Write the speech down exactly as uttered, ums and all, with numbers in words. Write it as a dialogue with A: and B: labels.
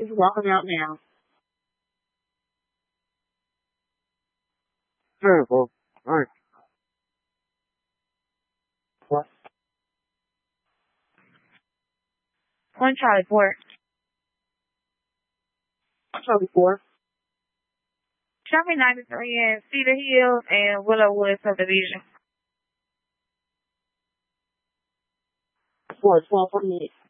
A: He's walking out now. Terrible. All right. What?
B: One Charlie Four.
A: Charlie Four.
B: Show me ninety-three in Cedar Hills and Willowwood subdivision.
A: For twelve forty-eight.